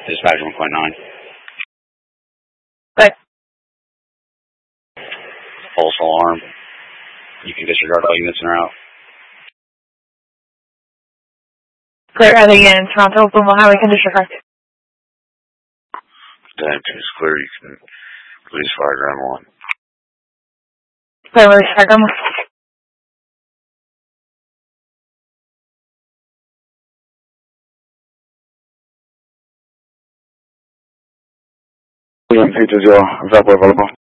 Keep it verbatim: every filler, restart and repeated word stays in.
Dispatch one point nine. Good. False alarm. You can disregard all units in or out. Clear other units, Toronto, Boomville Highway, can disregard. Damn, it's clear. You can release fireground one. Clear, release fireground one. William, eight to zero, evacuate available.